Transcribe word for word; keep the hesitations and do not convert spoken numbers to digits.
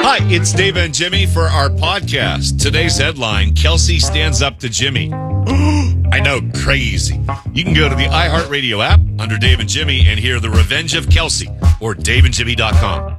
Hi, it's Dave and Jimmy for our podcast. Today's headline, Kelsey stands up to Jimmy. I know, crazy. You can go to the iHeartRadio app under Dave and Jimmy and hear The Revenge of Kelsey or dave and jimmy dot com.